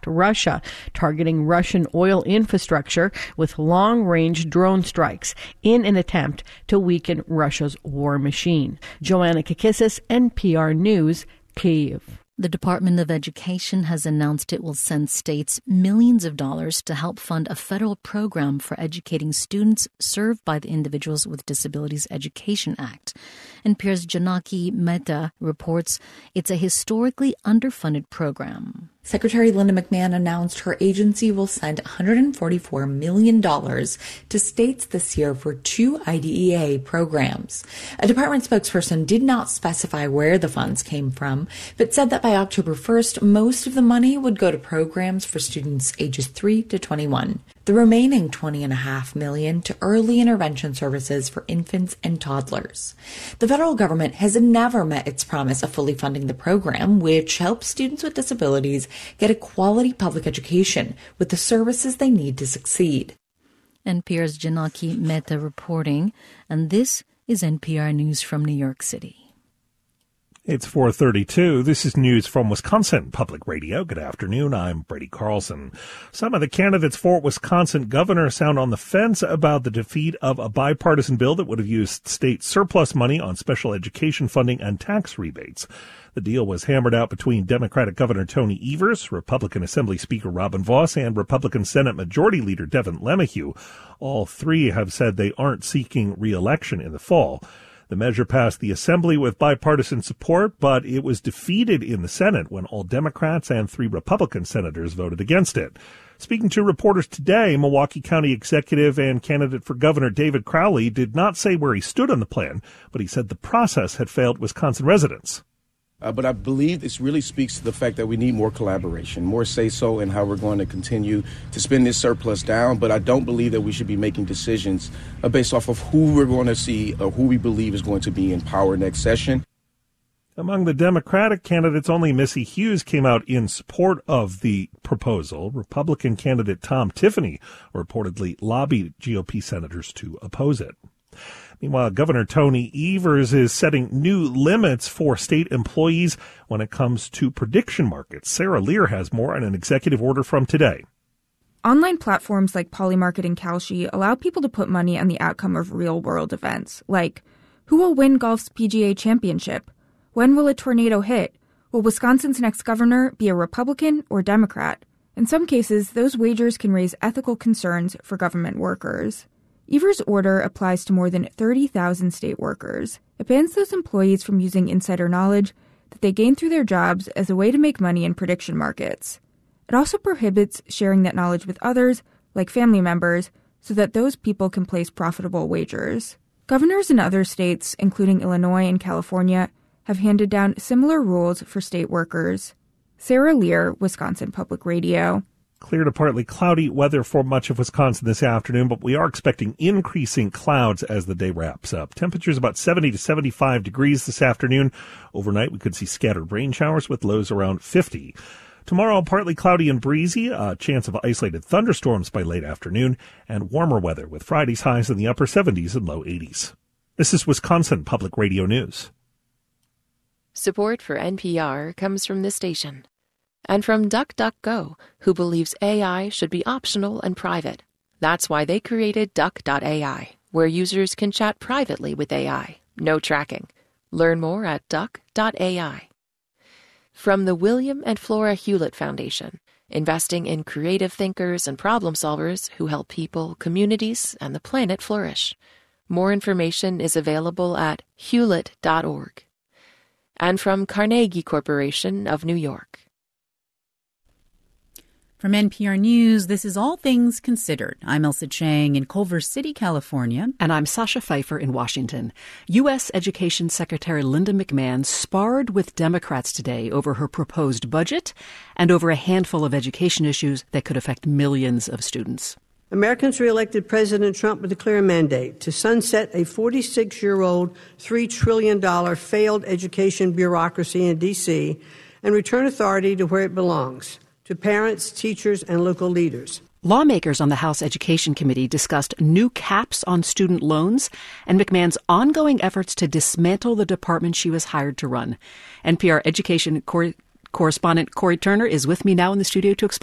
attacked Russia, targeting Russian oil infrastructure with long-range drone strikes in an attempt to weaken Russia's war machine. Joanna Kakissis, NPR News, Kyiv. The Department of Education has announced it will send states millions of dollars to help fund a federal program for educating students served by the Individuals with Disabilities Education Act. NPR's Janaki Mehta reports it's a historically underfunded program. Secretary Linda McMahon announced her agency will send $144 million to states this year for 2 IDEA programs. A department spokesperson did not specify where the funds came from, but said that by October 1st, most of the money would go to programs for students ages 3 to 21. The remaining $20.5 million to early intervention services for infants and toddlers. The federal government has never met its promise of fully funding the program, which helps students with disabilities get a quality public education with the services they need to succeed. NPR's Janaki Mehta reporting, and this is NPR News from New York City. It's 4:32. This is news from Wisconsin Public Radio. Good afternoon. I'm Brady Carlson. Some of the candidates for Wisconsin governor sound on the fence about the defeat of a bipartisan bill that would have used state surplus money on special education funding and tax rebates. The deal was hammered out between Democratic Governor Tony Evers, Republican Assembly Speaker Robin Vos, and Republican Senate Majority Leader Devin LeMahieu. All three have said they aren't seeking re-election in the fall. The measure passed the Assembly with bipartisan support, but it was defeated in the Senate when all Democrats and 3 Republican senators voted against it. Speaking to reporters today, Milwaukee County Executive and candidate for governor David Crowley did not say where he stood on the plan, but he said the process had failed Wisconsin residents. But I believe this really speaks to the fact that we need more collaboration, more say-so in how we're going to continue to spend this surplus down. But I don't believe that we should be making decisions based off of who we're going to see or who we believe is going to be in power next session. Among the Democratic candidates, only Missy Hughes came out in support of the proposal. Republican candidate Tom Tiffany reportedly lobbied GOP senators to oppose it. Meanwhile, Governor Tony Evers is setting new limits for state employees when it comes to prediction markets. Sarah Lear has more on an executive order from today. Online platforms like Polymarket and Kalshi allow people to put money on the outcome of real-world events, like who will win golf's PGA championship? When will a tornado hit? Will Wisconsin's next governor be a Republican or Democrat? In some cases, those wagers can raise ethical concerns for government workers. Evers' order applies to more than 30,000 state workers. It bans those employees from using insider knowledge that they gain through their jobs as a way to make money in prediction markets. It also prohibits sharing that knowledge with others, like family members, so that those people can place profitable wagers. Governors in other states, including Illinois and California, have handed down similar rules for state workers. Sarah Lear, Wisconsin Public Radio. Clear to partly cloudy weather for much of Wisconsin this afternoon, but we are expecting increasing clouds as the day wraps up. Temperatures about 70 to 75 degrees this afternoon. Overnight, we could see scattered rain showers with lows around 50. Tomorrow, partly cloudy and breezy, a chance of isolated thunderstorms by late afternoon, and warmer weather with Friday's highs in the upper 70s and low 80s. This is Wisconsin Public Radio News. Support for NPR comes from this station. And from DuckDuckGo, who believes AI should be optional and private. That's why they created Duck.ai, where users can chat privately with AI. No tracking. Learn more at Duck.ai. From the William and Flora Hewlett Foundation, investing in creative thinkers and problem solvers who help people, communities, and the planet flourish. More information is available at hewlett.org. And from Carnegie Corporation of New York. From NPR News, this is All Things Considered. I'm Elsa Chang in Culver City, California. And I'm Sasha Pfeiffer in Washington. U.S. Education Secretary Linda McMahon sparred with Democrats today over her proposed budget and over a handful of education issues that could affect millions of students. Americans reelected President Trump with a clear mandate to sunset a 46-year-old, $3 trillion failed education bureaucracy in D.C. and return authority to where it belongs, to parents, teachers, and local leaders. Lawmakers on the House Education Committee discussed new caps on student loans and McMahon's ongoing efforts to dismantle the department she was hired to run. NPR education correspondent Corey Turner is with me now in the studio to explain.